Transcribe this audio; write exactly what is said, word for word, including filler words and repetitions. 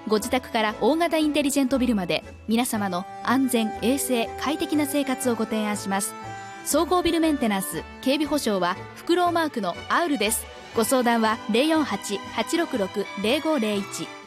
ご自宅から大型インテリジェントビルまで、皆様の安全衛生快適な生活をご提案します。総合ビルメンテナンス警備保障はフクロウマークのアウルです。ご相談は ゼロよんはち はちろくろく ゼロごゼロいち